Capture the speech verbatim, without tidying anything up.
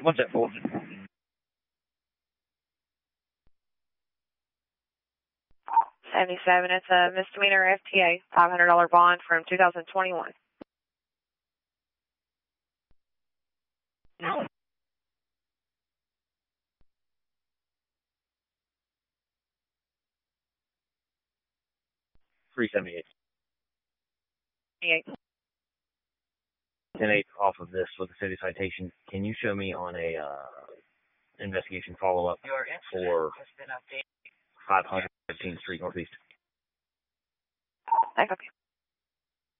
What's that for? seventy-seven, it's a misdemeanor F T A, five hundred dollar bond from two thousand twenty-one. No. three seventy-eight. eight. ten eight off of this with the city citation. Can you show me on a uh, investigation follow-up for five hundred fifteenth Street Northeast? I copy.